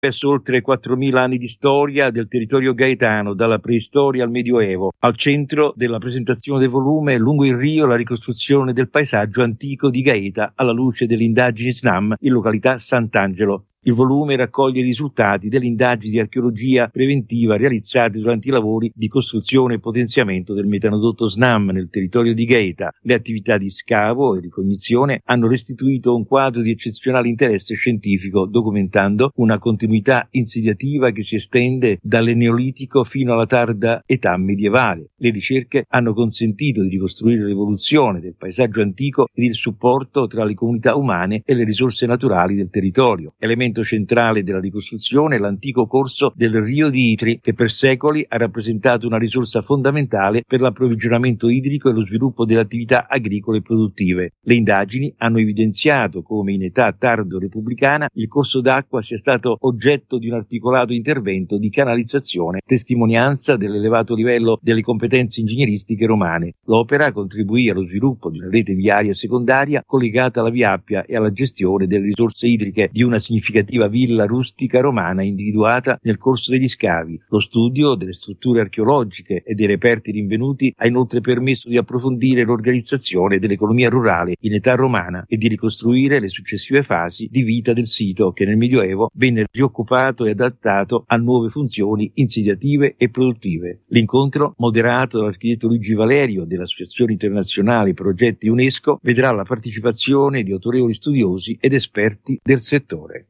Verso oltre 4.000 anni di storia del territorio gaetano, dalla preistoria al Medioevo. Al centro della presentazione del volume, lungo il Rio, la ricostruzione del paesaggio antico di Gaeta alla luce delle indagini SNAM in località Sant'Angelo. Il volume raccoglie i risultati delle indagini di archeologia preventiva realizzate durante i lavori di costruzione e potenziamento del metanodotto SNAM nel territorio di Gaeta. Le attività di scavo e ricognizione hanno restituito un quadro di eccezionale interesse scientifico, documentando una continuità insediativa che si estende dal Neolitico fino alla tarda età medievale. Le ricerche hanno consentito di ricostruire l'evoluzione del paesaggio antico ed il supporto tra le comunità umane e le risorse naturali del territorio. Elemento centrale della ricostruzione è l'antico corso del Rio di Itri, che per secoli ha rappresentato una risorsa fondamentale per l'approvvigionamento idrico e lo sviluppo delle attività agricole e produttive. Le indagini hanno evidenziato come in età tardo-repubblicana il corso d'acqua sia stato oggetto di un articolato intervento di canalizzazione, testimonianza dell'elevato livello delle competenze ingegneristiche romane. L'opera contribuì allo sviluppo di una rete viaria secondaria collegata alla Via Appia e alla gestione delle risorse idriche di una significativa villa rustica romana individuata nel corso degli scavi. Lo studio delle strutture archeologiche e dei reperti rinvenuti ha inoltre permesso di approfondire l'organizzazione dell'economia rurale in età romana e di ricostruire le successive fasi di vita del sito, che nel Medioevo venne rioccupato e adattato a nuove funzioni insediative e produttive. L'incontro, moderato dall'architetto Luigi Valerio dell'Associazione Internazionale Progetti UNESCO, vedrà la partecipazione di autorevoli studiosi ed esperti del settore.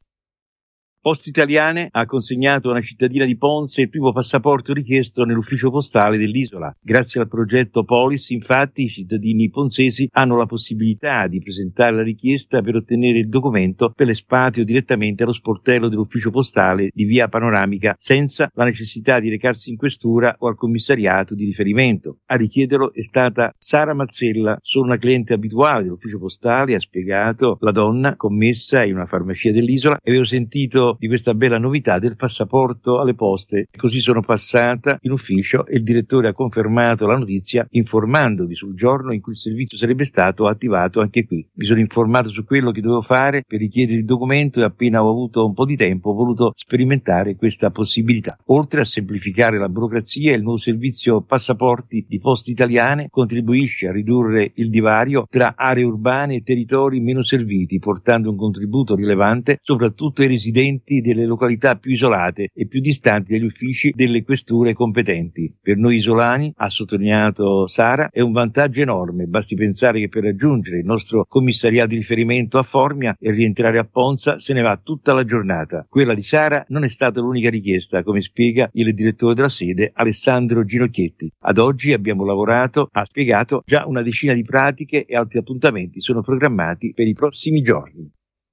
Poste Italiane ha consegnato a una cittadina di Ponza il primo passaporto richiesto nell'ufficio postale dell'isola. Grazie al progetto Polis, infatti, i cittadini ponzesi hanno la possibilità di presentare la richiesta per ottenere il documento per l'espatrio direttamente allo sportello dell'ufficio postale di Via Panoramica, senza la necessità di recarsi in questura o al commissariato di riferimento. A richiederlo è stata Sara Mazzella, sono una cliente abituale dell'ufficio postale, ha spiegato la donna, commessa in una farmacia dell'isola, e avevo sentito di questa bella novità del passaporto alle poste. Così sono passata in ufficio e il direttore ha confermato la notizia informandovi sul giorno in cui il servizio sarebbe stato attivato anche qui. Mi sono informato su quello che dovevo fare per richiedere il documento e appena ho avuto un po' di tempo ho voluto sperimentare questa possibilità. Oltre a semplificare la burocrazia, il nuovo servizio passaporti di Poste Italiane contribuisce a ridurre il divario tra aree urbane e territori meno serviti, portando un contributo rilevante soprattutto ai residenti delle località più isolate e più distanti dagli uffici delle questure competenti. Per noi isolani, ha sottolineato Sara, è un vantaggio enorme. Basti pensare che per raggiungere il nostro commissariato di riferimento a Formia e rientrare a Ponza se ne va tutta la giornata. Quella di Sara non è stata l'unica richiesta, come spiega il direttore della sede Alessandro Ginocchietti. Ad oggi abbiamo lavorato, ha spiegato, già una decina di pratiche e altri appuntamenti sono programmati per i prossimi giorni.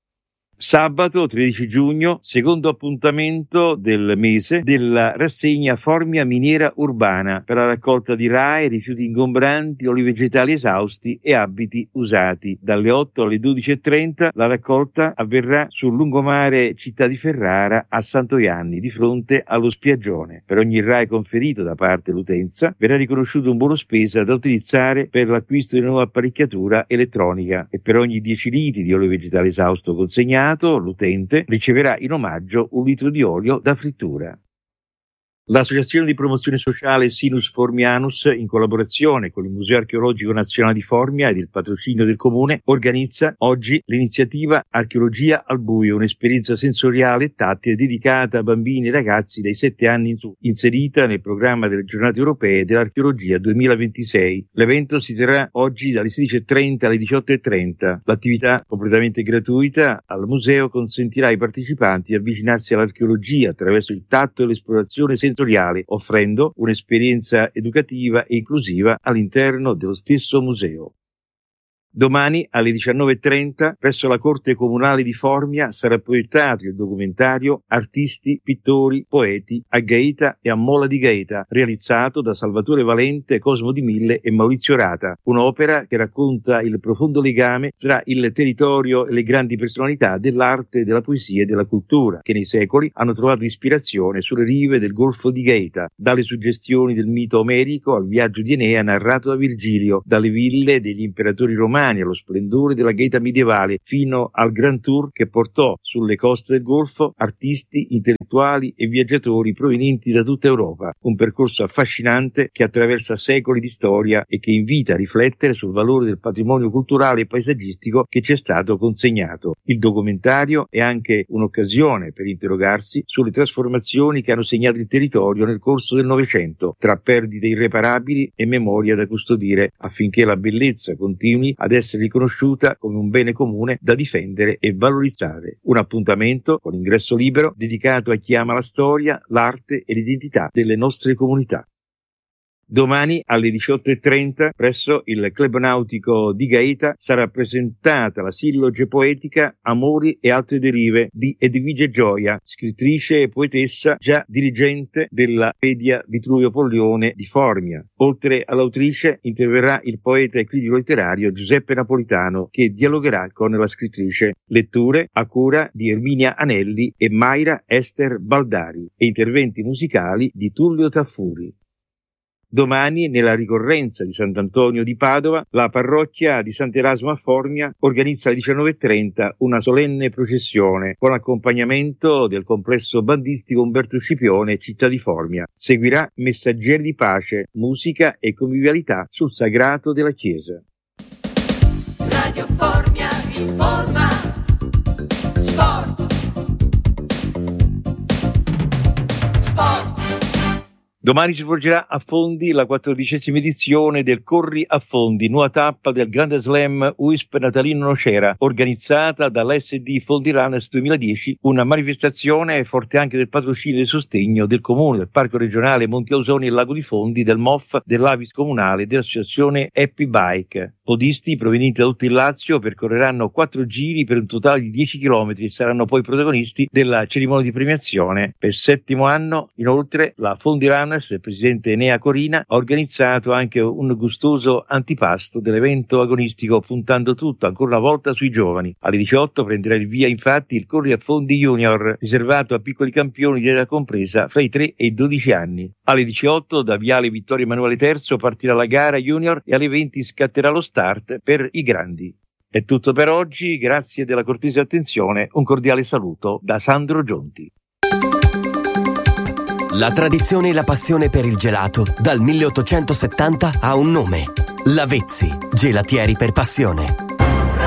Sabato 13 giugno, secondo appuntamento del mese della rassegna Formia Miniera Urbana per la raccolta di RAEE, rifiuti ingombranti, oli vegetali esausti e abiti usati. Dalle 8 alle 12:30 la raccolta avverrà sul lungomare Città di Ferrara a Santoianni, di fronte allo spiaggione. Per ogni RAEE conferito da parte dell'utenza verrà riconosciuto un buono spesa da utilizzare per l'acquisto di nuova apparecchiatura elettronica e per ogni 10 litri di olio vegetale esausto consegnato l'utente riceverà in omaggio un litro di olio da frittura. L'Associazione di Promozione Sociale Sinus Formianus, in collaborazione con il Museo Archeologico Nazionale di Formia ed il patrocinio del Comune, organizza oggi l'iniziativa Archeologia al Buio, un'esperienza sensoriale e tattile dedicata a bambini e ragazzi dai 7 anni in su, inserita nel programma delle Giornate Europee dell'Archeologia 2026. L'evento si terrà oggi dalle 16:30 alle 18:30. L'attività, completamente gratuita, al museo consentirà ai partecipanti di avvicinarsi all'archeologia attraverso il tatto e l'esplorazione sensoriale, offrendo un'esperienza educativa e inclusiva all'interno dello stesso museo. Domani alle 19:30 presso la Corte Comunale di Formia sarà proiettato il documentario Artisti, pittori, poeti a Gaeta e a Mola di Gaeta, realizzato da Salvatore Valente, Cosmo Di Mille e Maurizio Rata, un'opera che racconta il profondo legame tra il territorio e le grandi personalità dell'arte, della poesia e della cultura, che nei secoli hanno trovato ispirazione sulle rive del Golfo di Gaeta, dalle suggestioni del mito omerico al viaggio di Enea narrato da Virgilio, dalle ville degli imperatori romani Domani allo splendore della gaeta medievale fino al Grand Tour che portò sulle coste del Golfo artisti, intellettuali e viaggiatori provenienti da tutta Europa. Un percorso affascinante che attraversa secoli di storia e che invita a riflettere sul valore del patrimonio culturale e paesaggistico che ci è stato consegnato. Il documentario è anche un'occasione per interrogarsi sulle trasformazioni che hanno segnato il territorio nel corso del Novecento, tra perdite irreparabili e memoria da custodire, affinché la bellezza continui ad essere riconosciuta come un bene comune da difendere e valorizzare. Un appuntamento con ingresso libero dedicato a chi ama la storia, l'arte e l'identità delle nostre comunità. Domani alle 18:30 presso il Club Nautico di Gaeta sarà presentata la silloge poetica Amori e altre derive di Edvige Gioia, scrittrice e poetessa già dirigente della Media Vitruvio Pollione di Formia. Oltre all'autrice interverrà il poeta e critico letterario Giuseppe Napolitano, che dialogherà con la scrittrice. Letture a cura di Erminia Anelli e Mayra Ester Baldari e interventi musicali di Tullio Taffuri. Domani, nella ricorrenza di Sant'Antonio di Padova, la parrocchia di Sant'Erasmo a Formia organizza alle 19:30 una solenne processione con accompagnamento del complesso bandistico Umberto Scipione, città di Formia. Seguirà Messaggeri di pace, musica e convivialità sul sagrato della Chiesa. Radio Formia informa. Sport. Domani si svolgerà a Fondi la 14ª edizione del Corri a Fondi, nuova tappa del Grande Slam UISP Natalino Nocera, organizzata dall'SD Fondi Runners 2010, una manifestazione forte anche del patrocinio e del sostegno del Comune, del Parco Regionale Monti Ausoni e Lago di Fondi, del MOF, dell'Avis Comunale e dell'Associazione Happy Bike. Podisti provenienti da tutto il Lazio percorreranno 4 giri per un totale di 10 km e saranno poi protagonisti della cerimonia di premiazione. Per il 7° anno, inoltre, la Fondi Runners, il presidente Enea Corina, ha organizzato anche un gustoso antipasto dell'evento agonistico, puntando tutto ancora una volta sui giovani. Alle 18 prenderà il via infatti il Corri a Fondi Junior, riservato a piccoli campioni di età compresa fra i 3 e i 12 anni. Alle 18 da Viale Vittorio Emanuele III partirà la gara junior e alle 20 scatterà lo start per i grandi. È tutto per oggi, grazie della cortese attenzione, un cordiale saluto da Sandro Gionti. La tradizione e la passione per il gelato dal 1870 ha un nome: Lavezzi, gelatieri per passione.